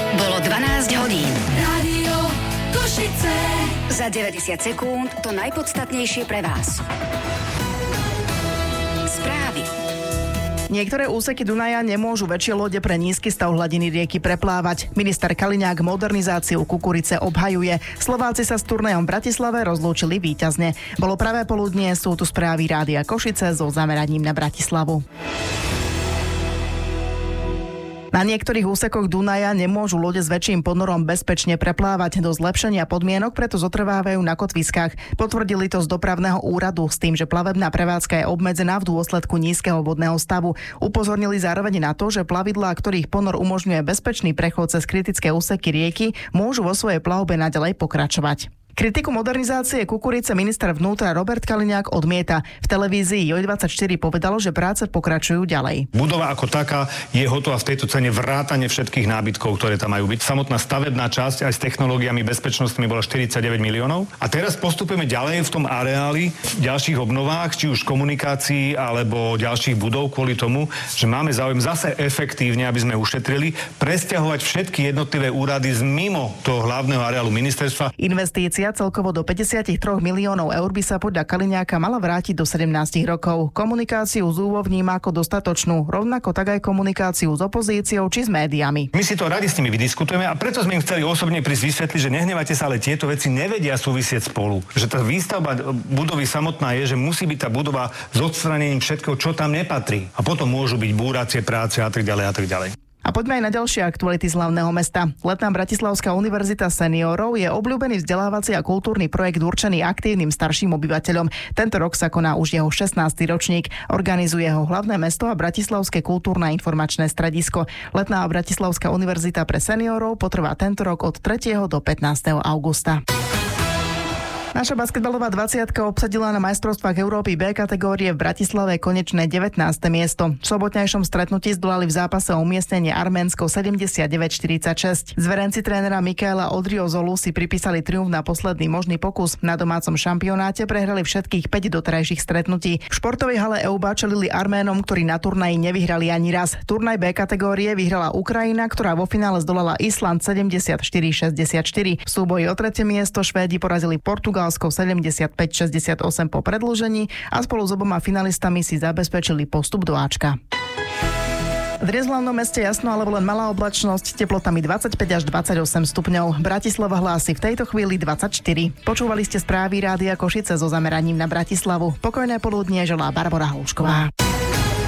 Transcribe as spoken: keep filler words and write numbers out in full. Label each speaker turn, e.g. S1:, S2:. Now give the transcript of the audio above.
S1: Bolo dvanásť hodín.
S2: Rádio Košice.
S1: Za deväťdesiat sekúnd to najpodstatnejšie pre vás. Správy.
S3: Niektoré úseky Dunaja nemôžu väčšie lode pre nízky stav hladiny rieky preplávať. Minister Kaliňák modernizáciu Kukurice obhajuje. Slováci sa s turnajom v Bratislave rozlúčili víťazne. Bolo pravé poludnie, sú tu správy Rádia Košice so zameraním na Bratislavu. Na niektorých úsekoch Dunaja nemôžu lode s väčším ponorom bezpečne preplávať. Do zlepšenia podmienok preto zotrvávajú na kotviskách. Potvrdili to z dopravného úradu s tým, že plavebná prevádzka je obmedzená v dôsledku nízkeho vodného stavu. Upozornili zároveň na to, že plavidlá, ktorých ponor umožňuje bezpečný prechod cez kritické úseky rieky, môžu vo svojej plavbe naďalej pokračovať. Kritiku modernizácie Kukurice minister vnútra Robert Kaliňák odmieta. V televízii Joj dvadsaťštyri povedal, že práce pokračujú ďalej.
S4: Budova ako taká je hotová v tejto cene vrátane všetkých nábytkov, ktoré tam majú byť. Samotná stavebná časť aj s technológiami bezpečnostnými bola štyridsaťdeväť miliónov. A teraz postupujeme ďalej v tom areáli, v ďalších obnovách, či už komunikácií alebo ďalších budov kvôli tomu, že máme záujem zase efektívne, aby sme ušetrili, presťahovať všetky jednotlivé úrady z mimo toho hlavného areálu ministerstva.
S3: Investícia celkovo do päťdesiattri miliónov eur by sa podľa Kaliňáka mala vrátiť do sedemnásť rokov. Komunikáciu z úvo vníma ako dostatočnú, rovnako tak aj komunikáciu s opozíciou či s médiami.
S4: My si to radi s nimi vydiskutujeme a preto sme im chceli osobne prísť vysvetliť, že nehnevajte sa, ale tieto veci nevedia súvisieť spolu. Že tá výstavba budovy samotná je, že musí byť tá budova s odstranením všetkého, čo tam nepatrí. A potom môžu byť búracie práce a tak ďalej a tak ďalej.
S3: A poďme aj na ďalšie aktuality z hlavného mesta. Letná Bratislavská univerzita seniorov je obľúbený vzdelávací a kultúrny projekt určený aktívnym starším obyvateľom. Tento rok sa koná už jeho šestnásty ročník. Organizuje ho hlavné mesto a Bratislavské kultúrne informačné stredisko. Letná Bratislavská univerzita pre seniorov potrvá tento rok od tretieho do pätnásteho augusta. Naša basketbalová dvadsiatka obsadila na majstrovstvách Európy B kategórie v Bratislave konečné devätnáste miesto. V sobotnejšom stretnutí zdolali v zápase o umiestnenie Arménsko sedemdesiatdeväť štyridsaťšesť. Zverenci trénera Mikaela Odriozolu si pripísali triumf na posledný možný pokus. Na domácom šampionáte prehrali všetkých päť doterajších stretnutí. V športovej hale EUBA čelili Arménom, ktorí na turnaji nevyhrali ani raz. Turnaj B kategórie vyhrala Ukrajina, ktorá vo finále zdolala Island sedemdesiatštyri šesťdesiatštyri. V súboji o tretie miesto Švédi porazili Portugalsko sedemdesiatpäť šesťdesiatosem po predĺžení a spolu s oboma finalistami si zabezpečili postup do Ačka. V dnes v hlavnom meste jasno alebo len malá oblačnosť, teplotami dvadsaťpäť až dvadsaťosem stupňov. Bratislava hlási v tejto chvíli dvadsaťštyri. Počúvali ste správy Rádia Košice so zameraním na Bratislavu. Pokojné poludnie želá Barbora Hlušková.